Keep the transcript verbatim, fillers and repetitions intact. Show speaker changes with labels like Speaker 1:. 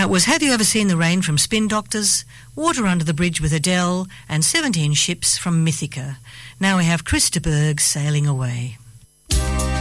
Speaker 1: Now, it was Have You Ever Seen the Rain from Spin Doctors, Water Under the Bridge with Adele, and seventeen Ships from Mythica. Now we have Chris de Burgh, Sailing Away.